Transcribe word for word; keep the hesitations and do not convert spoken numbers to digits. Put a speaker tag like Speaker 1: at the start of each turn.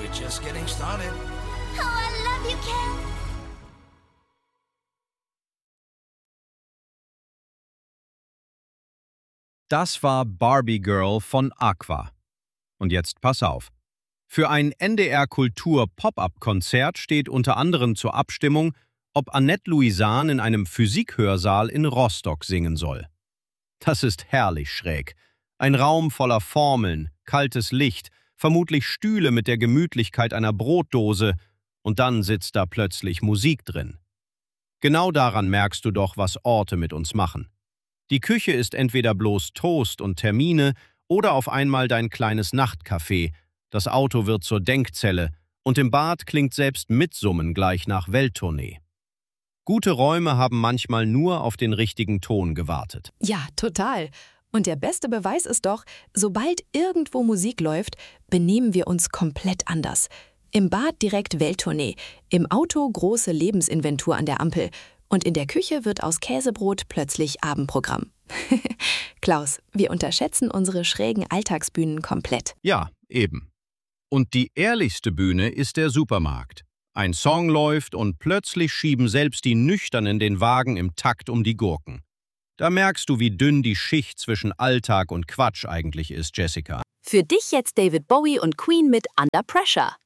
Speaker 1: We're just getting started.
Speaker 2: Oh, I love you, Ken.
Speaker 3: Das war Barbie Girl von Aqua. Und jetzt pass auf. Für ein N D R-Kultur-Pop-Up-Konzert steht unter anderem zur Abstimmung, ob Annette Louisan in einem Physikhörsaal in Rostock singen soll. Das ist herrlich schräg. Ein Raum voller Formeln, kaltes Licht, vermutlich Stühle mit der Gemütlichkeit einer Brotdose und dann sitzt da plötzlich Musik drin. Genau daran merkst du doch, was Orte mit uns machen. Die Küche ist entweder bloß Toast und Termine oder auf einmal dein kleines Nachtcafé, das Auto wird zur Denkzelle und im Bad klingt selbst Mitsummen gleich nach Welttournee. Gute Räume haben manchmal nur auf den richtigen Ton gewartet.
Speaker 4: Ja, total. Und der beste Beweis ist doch, sobald irgendwo Musik läuft, benehmen wir uns komplett anders. Im Bad direkt Welttournee, im Auto große Lebensinventur an der Ampel und in der Küche wird aus Käsebrot plötzlich Abendprogramm. Klaus, wir unterschätzen unsere schrägen Alltagsbühnen komplett.
Speaker 3: Ja, eben. Und die ehrlichste Bühne ist der Supermarkt. Ein Song läuft und plötzlich schieben selbst die Nüchternen den Wagen im Takt um die Gurken. Da merkst du, wie dünn die Schicht zwischen Alltag und Quatsch eigentlich ist, Jessica.
Speaker 5: Für dich jetzt David Bowie und Queen mit Under Pressure.